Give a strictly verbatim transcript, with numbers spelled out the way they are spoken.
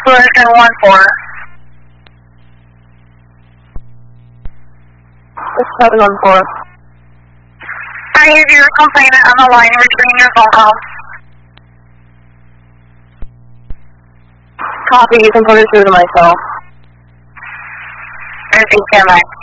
Collision one four. It's seven one four. I have your complainant on the line returning your phone call. Copy, you can put it through to myself. Repeat, stand by.